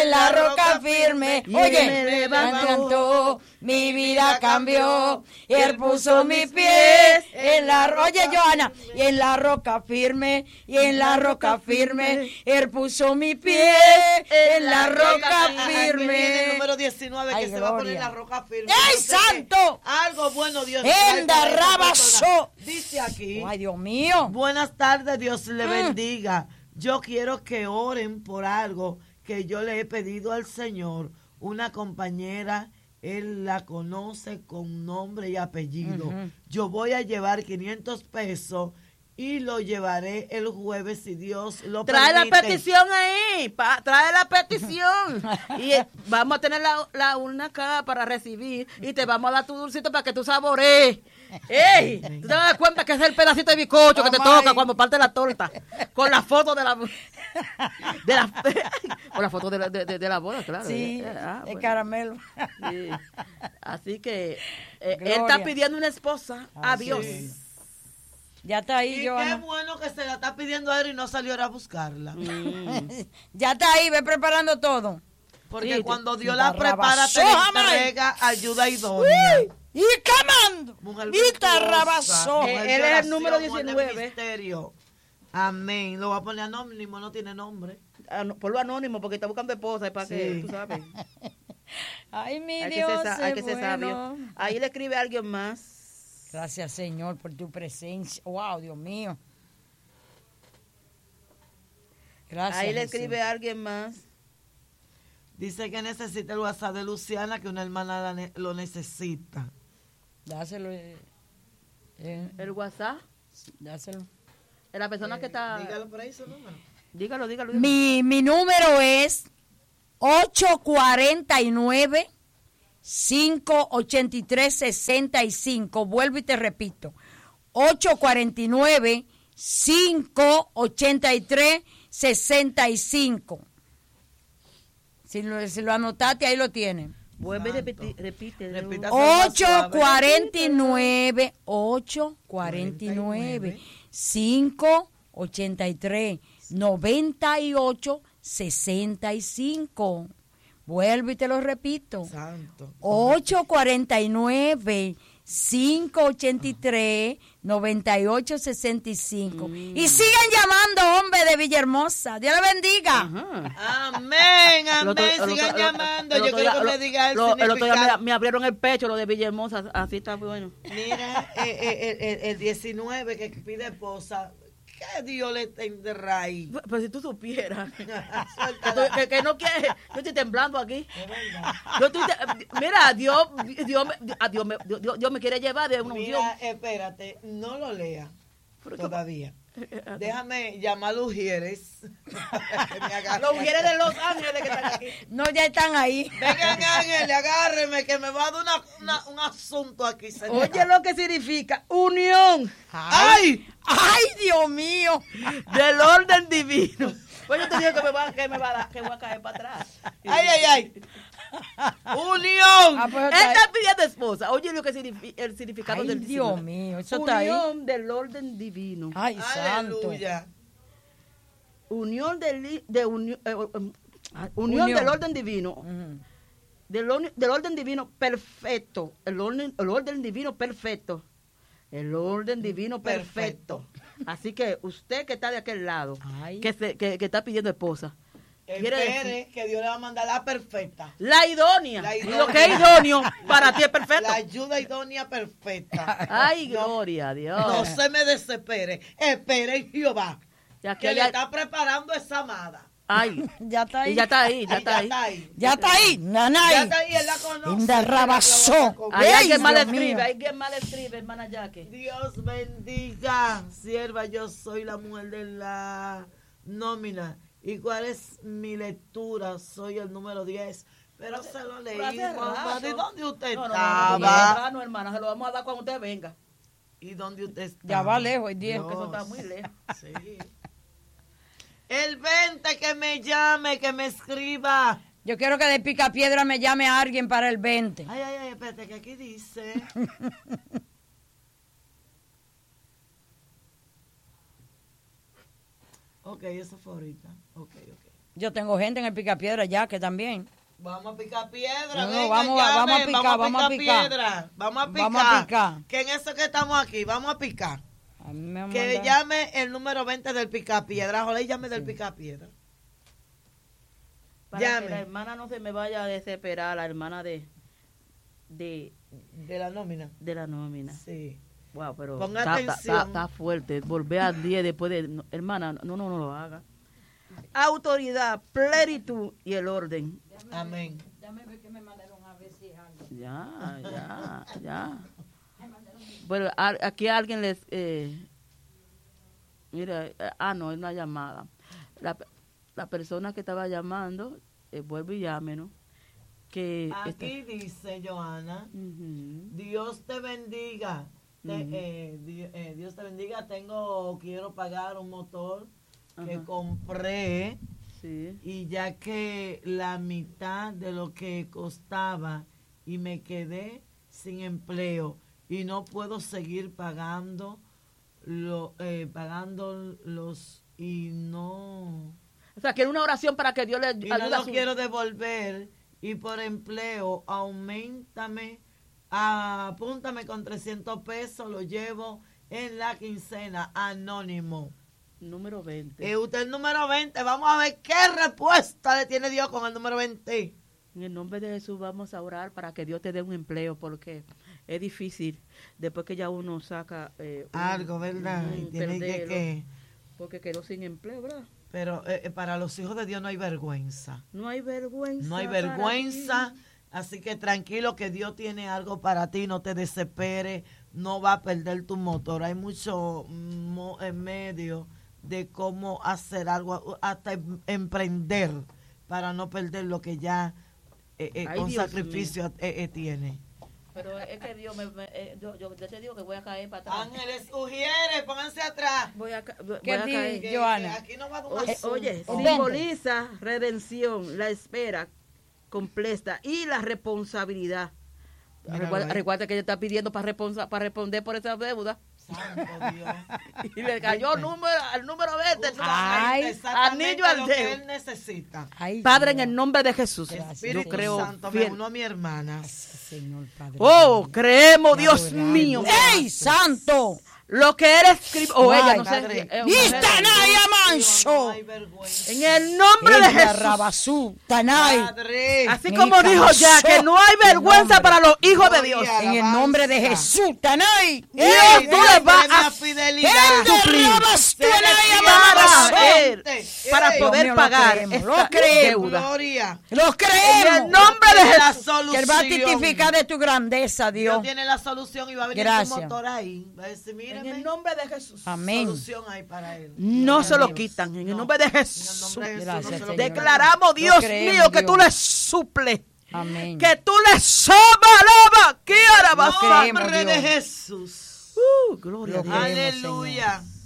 en la roca firme. Oye, me encantó, mi vida cambió. Él puso mis pies en la roca. Oye, Johanna, y en la roca firme, y en la roca firme. Él puso mis pies en la roca firme. El número 19 que se va a poner en la roca firme. ¡Ey, santo! Algo bueno, Dios. Endarrabazo. Dice aquí. Ay, Dios mío. Buenas tardes, Dios le bendiga. Yo quiero que oren por algo que yo le he pedido al Señor. Una compañera, él la conoce con nombre y apellido. Yo voy a llevar 500 pesos y lo llevaré el jueves si Dios lo trae permite. La petición ahí, trae la petición. Y vamos a tener la urna acá para recibir y te vamos a dar tu dulcito para que tú saborees. ¡Ey! ¿Tú te das cuenta que es el pedacito de bizcocho que te toca cuando parte la torta? Con la foto de la con la foto de la boda, claro. Sí, bueno. caramelo. Sí. Así que él está pidiendo una esposa a Dios. Sí. Ya está ahí, Y Johanna. qué bueno que se la está pidiendo a él y no salió a ir a buscarla. Ya está ahí, ve preparando todo. Porque Sí, cuando Dios la prepara, te entrega ayuda idónea. ¡Y camando! ¡Vita rabazó! Él es el número 19. Amén. Lo voy a poner anónimo, no tiene nombre. Ponlo anónimo porque está buscando esposa para que tú sabes. Ay, mi Hay Dios, hay que ser bueno. sabio. Ahí le escribe a alguien más. Gracias, Señor, por tu presencia. Wow, Dios mío. Gracias. Ahí le Jesús. escribe a alguien más. Dice que necesita el WhatsApp de Luciana, que una hermana lo necesita. Dáselo. El WhatsApp. Dáselo. Es la persona que está. Dígalo por ahí su número. Dígalo. Mi número es 849 583-65. Vuelvo y te repito. 849-583-65. Si lo anotaste, ahí lo tienes. Vuelve y repite. 849 583 9865. Vuelvo y te lo repito. Santo. 849-583-9865. Y sigan llamando, hombre de Villahermosa. Dios le bendiga. Amén. Sigan llamando. Yo quiero que me diga el otro día significado. me abrieron el pecho lo de Villahermosa. Así está bueno. Mira, el 19 que pide esposa. ¿Qué Dios le tendrá ahí? Pero si tú supieras que no quiere, yo estoy temblando aquí. Mira, Dios me quiere llevar de una unción. Mira, espérate, no lo lea todavía. Déjame llamar a los Ujieres. Los Ujieres de Los Ángeles que están aquí. No, ya están ahí. Vengan, ángeles, agárrenme que me va a dar un asunto aquí, señor. Oye lo que significa unión. ¡Ay! ¡Ay, Dios mío! Del orden divino. Pues yo te digo que voy a caer para atrás. ¡Ay! ¡Unión! Pues, Él está pidiendo esposa. Oye lo que significa el significado ay, del Dios mío, eso está ahí. Unión del orden divino. Ay, santo. Aleluya. Unión del orden divino. Del orden divino perfecto. El orden divino perfecto. El orden divino perfecto. Así que usted que está de aquel lado, que está pidiendo esposa, Espere que Dios le va a mandar la perfecta. La idónea. Lo que es idóneo para ti es perfecto. La ayuda idónea perfecta. Ay, gloria a Dios. No se me desespere. Espere en Jehová. Ya Que le está preparando esa amada. Ay, ya está ahí. Ya está ahí. Ya está ahí, nanay. Ya está ahí, él la conoce. Indarrabazó. Hay alguien mal Dios mío. escribe, hermana Jackie. Dios bendiga. Sierva, yo soy la mujer de la nómina. ¿Y cuál es mi lectura? Soy el número 10. Pero se lo leí, mamá. ¿De dónde usted estaba? No, hermana, se lo vamos a dar cuando usted venga. ¿Y dónde usted está? Ya va lejos, el 10. Porque eso está muy lejos. Sí. El 20 que me llame, que me escriba. Yo quiero que de Picapiedra me llame a alguien para el 20. Ay, espérate, que aquí dice. Ok, eso fue ahorita. Ok. Yo tengo gente en el Picapiedra ya que también. Vamos a picar piedra, No, venga, vamos a picar piedra. Vamos a picar. Que en eso que estamos aquí, vamos a picar. A mí me Que mandan- llame el número 20 del Picapiedra. Ojalá y llame del Picapiedra. Para Llame. que la hermana no se me vaya a desesperar, la hermana de la nómina. la nómina. Sí. Wow, pero Ponga está atención. fuerte. Volver al 10 después de... no, hermana, no lo haga. Autoridad, plenitud y el orden. Amén. Ya. Bueno, aquí alguien les... mira, no, es una llamada. La persona que estaba llamando, vuelve y llame, ¿no? Que Aquí dice Johanna, Ujú. Dios te bendiga. Dios te bendiga. Quiero pagar un motor que Ajá. compré. Sí. Y ya que la mitad de lo que costaba y me quedé sin empleo y no puedo seguir pagándolos y no O sea, quiere una oración para que Dios le y no ayude a los su... quiero devolver y por empleo apúntame con 300 pesos, lo llevo en la quincena, anónimo. Número 20. Usted el número 20, vamos a ver qué respuesta le tiene Dios con el número 20. En el nombre de Jesús vamos a orar para que Dios te dé un empleo, porque es difícil después que ya uno saca Algo, ¿verdad? Y tiene que porque quedó sin empleo, ¿verdad? pero para los hijos de Dios no hay vergüenza. No hay vergüenza. No hay para vergüenza. ti. Así que tranquilo que Dios tiene algo para ti, no te desesperes, no va a perder tu motor. Hay mucho medio de cómo hacer algo, hasta emprender para no perder lo que ya con Dios sacrificio tiene. Pero es que Dios yo te digo que voy a caer para atrás. Ángeles, Ujieres, pónganse atrás. Voy a ¿Qué caer. dice Johanna? Aquí no va a dar un Oye, asunto. simboliza redención, la espera completa y la responsabilidad. Míralo ahí. Recuerda que ella está pidiendo para responder por esa deuda. Santo Dios. Y le cayó al número 20. Ay, Exactamente anillo al lo que dedo. él necesita. Ay, Padre, en Señor. el nombre de Jesús, Espíritu yo creo Santo, me fiel. uno a mi hermana. Señor Padre. Oh, creemos, Dios Adorable. mío. ¡Ey, santo! Lo que él escribe, o Ay, ella, no padre. sé. ¡Istanaya No manso! hay vergüenza. En el nombre de Ella Jesús. rabasú, tanay. Padre. Así Mi como dijo ya, cabezón. que no hay vergüenza En para los hijos de Gloria. Dios. En el nombre de Jesús, tanay. Dios, Ey, tú le vas premia a fidelidad. suplir. Para Ey, poder Dios mío, pagar lo creemos, esta lo creemos. deuda. Gloria. Lo En creemos. el nombre de La Jesús. solución. Que Él va a testificar de tu grandeza, Dios Dios. tiene la solución y va a venir Gracias. tu motor ahí. Va a decir, En míreme, el nombre de Jesús. Amén. solución hay para él. No se lo Dios. quitan. En el No. nombre de En el Jesús. nombre de Jesús, Gracias, no se lo Señor. quitan. Declaramos, Dios creemos, mío, que tú Dios. le suples. Amén. Que tú le sobalaba. Que ahora En vas Lo a... creemos, nombre de Dios. Jesús. Gloria Lo a Dios. creemos, Aleluya.